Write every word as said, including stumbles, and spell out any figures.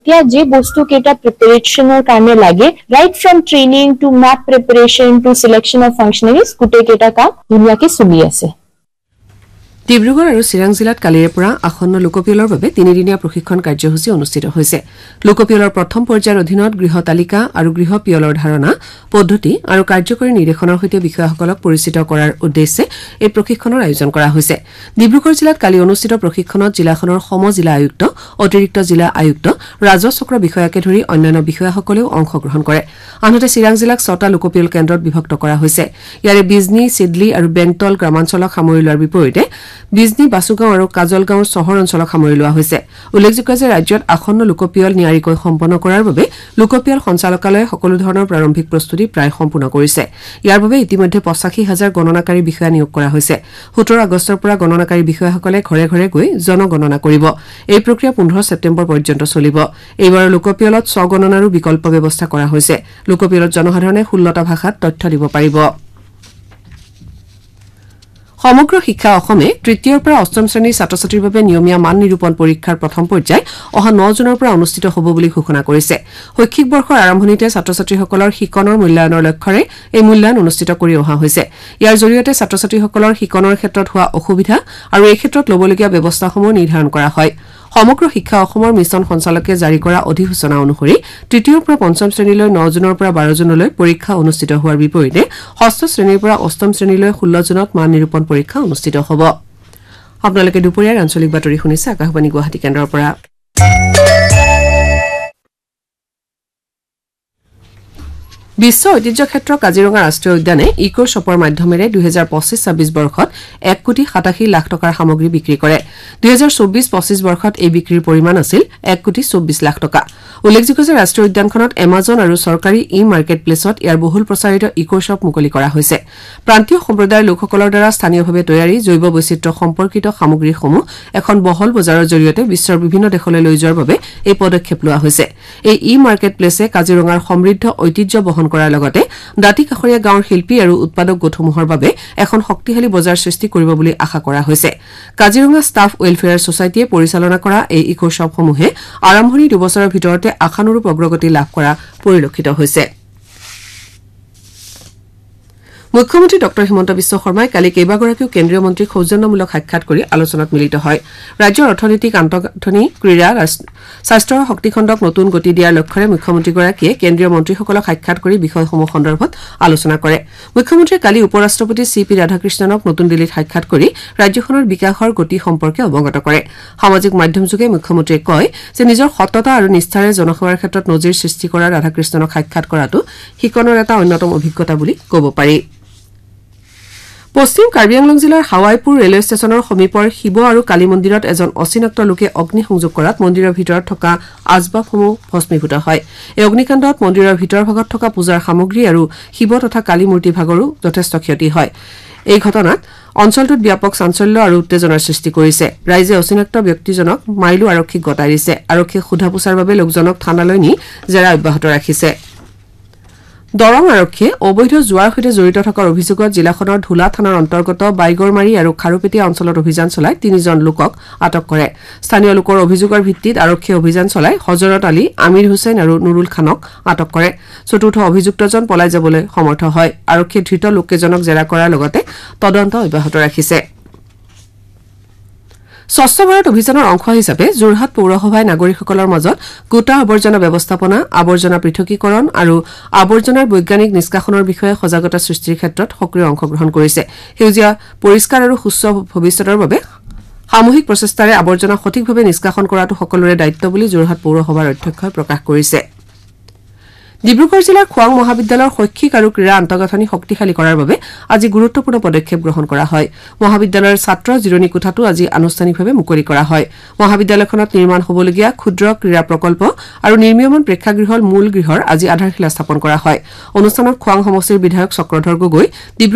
এতিয়া যে বস্তু কেটা প্ৰিপাৰেচনৰ কাৰণে লাগে right from training two map preparation two selection of ফাংশনাৰিজ গুটে কেটা কাম ধুনীয়াকে চলি আছে। ডিব্ৰুগড় আৰু চিৰাং জিলাত কালিৰে পৰা আসন্ন লোকপিয়লৰ বাবে তিনিদিনীয়া প্ৰশিক্ষণ কাৰ্যসূচী অনুষ্ঠিত হৈছে। লোকপিয়লৰ প্ৰথম পৰ্যায়ৰ অধীনত গৃহ তালিকা আৰু গৃহ পিয়লৰ ধাৰণা পদ্ধতি আৰু কাৰ্যকৰী নিৰ্দেশনৰ সৈতে বিষয়াসকলক পৰিচিত কৰাৰ উদ্দেশ্যে এই প্ৰশিক্ষণৰ আয়োজন কৰা হৈছে। ডিব্ৰুগড় জিলাত কালি অনুষ্ঠিত প্ৰশিক্ষণত জিলাখনৰ সম জিলা আয়ুক্ত, অতিৰিক্ত জিলা আয়ুক্ত, ৰাজহ চক্ৰ বিষয়াকে ধৰি অন্যান্য বিষয়াসকলেও অংশগ্ৰহণ কৰে। আনহাতে চিৰাং জিলাক ছটা লোকপিয়ল কেন্দ্ৰত বিভক্ত কৰা হৈছে। ইয়াৰে বিজনী, চিডলি আৰু বেংটল গ্ৰামাঞ্চলক সামৰি লোৱাৰ বিপৰীতে বিজনী, বাছুগাঁও আৰু কাজলগাঁওৰ চহৰ অঞ্চলক সামৰি লোৱা হৈছে। উল্লেখযোগ্য যে ৰাজ্যত আসন্ন লোকপিয়ল নিয়াৰিকৈ সম্পন্ন কৰাৰ বাবে লোকপিয়ল সঞ্চালকালয়ে সকলো ধৰণৰ প্ৰাৰম্ভিক প্ৰস্তুতি প্ৰায় সম্পূৰ্ণ কৰিছে। ইয়াৰ বাবে ইতিমধ্যে পঁচাশী হাজাৰ গণনাকাৰী বিষয়া নিয়োগ কৰা হৈছে। সোতৰ আগষ্টৰ পৰা গণনাকাৰী বিষয়াসকলে ঘৰে ঘৰে গৈ জনগণনা কৰিব। এই প্ৰক্ৰিয়া পোন্ধৰ ছেপ্টেম্বৰ পৰ্যন্ত চলিব। এইবাৰৰ লোকপিয়লত স্বগণনাৰো বিকল্প ব্যৱস্থা কৰা হৈছে। লোকপিয়লত জনসাধাৰণে ষোল্লটা ভাষাত তথ্য দিব পাৰিব। সমগ্ৰ শিক্ষা অসমে তৃতীয়ৰ পৰা অষ্টম শ্ৰেণীৰ ছাত্ৰ ছাত্ৰীৰ বাবে নিয়মীয়া মান নিৰূপণ পৰীক্ষাৰ প্ৰথম পৰ্যায় অহা ন জুনৰ পৰা অনুষ্ঠিত হ'ব বুলি ঘোষণা কৰিছে। শৈক্ষিক বৰ্ষৰ আৰম্ভণিতে ছাত্ৰ ছাত্ৰীসকলৰ শিকনৰ মূল্যায়নৰ লক্ষ্যৰে এই মূল্যায়ন অনুষ্ঠিত কৰি অহা হৈছে। ইয়াৰ জৰিয়তে ছাত্ৰ ছাত্ৰীসকলৰ শিকনৰ ক্ষেত্ৰত হোৱা অসুবিধা আৰু এই ক্ষেত্ৰত ল'বলগীয়া ব্যৱস্থাসমূহ নিৰ্ধাৰণ কৰা হয়। সমগ্ৰ শিক্ষা অসমৰ মিছন সঞ্চালকে জাৰি কৰা অধিসূচনা অনুসৰি তৃতীয়ৰ পৰা পঞ্চম শ্ৰেণীলৈ ন জুনৰ পৰা বাৰ জুনলৈ পৰীক্ষা অনুষ্ঠিত হোৱাৰ বিপৰীতে ষষ্ঠ শ্ৰেণীৰ পৰা অষ্টম শ্ৰেণীলৈ ষোল্ল জুনত মান নিৰূপণ পৰীক্ষা অনুষ্ঠিত হ'ব। আপোনালোকে দুপৰীয়াৰ আঞ্চলিক বাতৰি শুনিছে আকাশবাণী গুৱাহাটী কেন্দ্ৰৰ পৰা। বিশ্ব ঐতিহ্য ক্ষেত্ৰ কাজিৰঙা ৰাষ্ট্ৰীয় উদ্যানে ইকো শ্বপৰ মাধ্যমেৰে দুহেজাৰ পঁচিছ ছাব্বিছ বৰ্ষত এক কোটি সাতাশী লাখ টকাৰ সামগ্ৰী বিক্ৰী কৰে। দুহেজাৰ চৌব্বিছ পঁচিছ বৰ্ষত এই বিক্ৰীৰ পৰিমাণ আছিল এক কোটি চৌব্বিছ লাখ টকা। উল্লেখযোগ্য যে ৰাষ্ট্ৰীয় উদ্যানখনত এমাজন আৰু চৰকাৰী ই মাৰ্কেট প্লেচত ইয়াৰ বহুল প্ৰচাৰিত ইকো শ্বপ মুকলি কৰা হৈছে। প্ৰান্তীয় সম্প্ৰদায়ৰ লোকসকলৰ দ্বাৰা স্থানীয়ভাৱে তৈয়াৰী জৈৱ বৈচিত্ৰ্য সম্পৰ্কিত সামগ্ৰীসমূহ এখন বহল বজাৰৰ জৰিয়তে বিশ্বৰ বিভিন্ন দেশলৈ লৈ যোৱাৰ বাবে এই পদক্ষেপ লোৱা হৈছে। এই ই মাৰ্কেট প্লেচে কাজিৰঙাৰ সমৃদ্ধ ঐতিহ্য বহন কৰাৰ লগতে দাঁতি কাষৰীয়া গাঁৱৰ শিল্পী আৰু উৎপাদক গোটসমূহৰ বাবে এখন শক্তিশালী বজাৰ সৃষ্টি কৰিব বুলি আশা কৰা হৈছে। কাজিৰঙা ষ্টাফ ৱেলফেয়াৰ ছচাইটিয়ে পৰিচালনা কৰা এই ইকো শ্বপসমূহে আৰম্ভণি দুবছৰৰ ভিতৰতে আশানুৰূপ অগ্ৰগতি লাভ কৰা পৰিলক্ষিত হৈছে। মুখ্যমন্ত্ৰী ডঃ হিমন্ত বিশ্ব শৰ্মাই কালি কেইবাগৰাকীও কেন্দ্ৰীয় মন্ত্ৰীক সৌজন্যমূলক সাক্ষাৎ কৰি আলোচনাত মিলিত হয়। ৰাজ্যৰ অৰ্থনৈতিক আন্তঃগাঁথনি, ক্ৰীড়া, স্বাস্থ্য আৰু শক্তিখণ্ডক নতুন গতি দিয়াৰ লক্ষ্যৰে মুখ্যমন্ত্ৰীগৰাকীয়ে কেন্দ্ৰীয় মন্ত্ৰীসকলক সাক্ষাৎ কৰি বিষয়সমূহ সন্দৰ্ভত আলোচনা কৰে। মুখ্যমন্ত্ৰীয়ে কালি উপ ৰাষ্ট্ৰপতি চি পি ৰাধাকৃষ্ণনক নতুন দিল্লীত সাক্ষাৎ কৰি ৰাজ্যখনৰ বিকাশৰ গতি সম্পৰ্কে অৱগত কৰে। সামাজিক মাধ্যমযোগে মুখ্যমন্ত্ৰীয়ে কয় যে নিজৰ সততা আৰু নিষ্ঠাৰে জনসেৱাৰ ক্ষেত্ৰত নজিৰ সৃষ্টি কৰা ৰাধাকৃষ্ণনক সাক্ষাৎ কৰাটো শিকনৰ এটা অন্যতম অভিজ্ঞতা বুলি ক'ব পাৰি। পশ্চিম কাৰ্বি আংলং জিলাৰ হাৱাইপুৰ ৰেলৱে ষ্টেচনৰ সমীপৰ শিৱ আৰু কালী মন্দিৰত এজন অচিনাক্ত লোকে অগ্নি সংযোগ কৰাত মন্দিৰৰ ভিতৰত থকা আচবাবসমূহ ভস্মীভূত হয়। এই অগ্নিকাণ্ডত মন্দিৰৰ ভিতৰ ভাগত থকা পূজাৰ সামগ্ৰী আৰু শিৱ তথা কালী মূৰ্তি ভাগৰো যথেষ্ট ক্ষতি হয়। এই ঘটনাত অঞ্চলটোত ব্যাপক চাঞ্চল্য আৰু উত্তেজনাৰ সৃষ্টি কৰিছে। ৰাইজে অচিনাক্ত ব্যক্তিজনক মাইলো আৰক্ষীক গতাই দিছে। আৰক্ষীয়ে সোধা পোছাৰ বাবে লোকজনক থানালৈ নি জেৰা অব্যাহত ৰাখিছে। দৰং আৰক্ষীয়ে অবৈধ জোৱাৰ সৈতে জড়িত থকাৰ অভিযোগত জিলাখনৰ ধুলা থানাৰ অন্তৰ্গত বাইগৰমাৰী আৰু খাৰুপেটীয়া অঞ্চলত অভিযান চলাই তিনিজন লোকক আটক কৰে। স্থানীয় লোকৰ অভিযোগৰ ভিত্তিত আৰক্ষীয়ে অভিযান চলাই হজৰত আলী, আমিৰ হুছেইন আৰু নুৰুল খানক আটক কৰে। চতুৰ্থ অভিযুক্তজন পলাই যাবলৈ সমৰ্থ হয়। আৰক্ষীয়ে ধৃত লোককেইজনক জেৰা কৰাৰ লগতে তদন্ত অব্যাহত ৰাখিছে। স্বচ্ছ ভাৰত অভিযানৰ অংশ হিচাপে যোৰহাট পৌৰসভাই নাগৰিকসকলৰ মাজত গোটা আৱৰ্জনা ব্যৱস্থাপনা, আৱৰ্জনা পৃথকীকৰণ আৰু আৱৰ্জনাৰ বৈজ্ঞানিক নিষ্কাশনৰ বিষয়ে সজাগতা সৃষ্টিৰ ক্ষেত্ৰত সক্ৰিয় অংশগ্ৰহণ কৰিছে। সেউজীয়া পৰিষ্কাৰ আৰু সুস্থ ভৱিষ্যতৰ বাবে সামূহিক প্ৰচেষ্টাৰে আৱৰ্জনা সঠিকভাৱে নিষ্কাশন কৰাটো সকলোৰে দায়িত্ব বুলি যোৰহাট পৌৰসভাৰ অধ্যক্ষই প্ৰকাশ কৰিছে। ডিব্ৰুগড় জিলাৰ খোৱাং মহাবিদ্যালয়ৰ শৈক্ষিক আৰু ক্ৰীড়া আন্তঃগাঁথনি শক্তিশালী কৰাৰ বাবে আজি গুৰুত্বপূৰ্ণ পদক্ষেপ গ্ৰহণ কৰা হয়। মহাবিদ্যালয়ৰ ছাত্ৰ জিৰণি কোঠাটো আজি আনুষ্ঠানিকভাৱে মুকলি কৰা হয়। মহাবিদ্যালয়খনত নিৰ্মাণ হ'বলগীয়া ক্ষুদ্ৰ ক্ৰীড়া প্ৰকল্প আৰু নিৰ্মীয়মান প্ৰেক্ষাগৃহৰ মূল গৃহৰ আজি আধাৰশিলা স্থাপন কৰা হয়। অনুষ্ঠানত খোৱাং সমষ্টিৰ বিধায়ক চক্ৰধৰ গগৈ,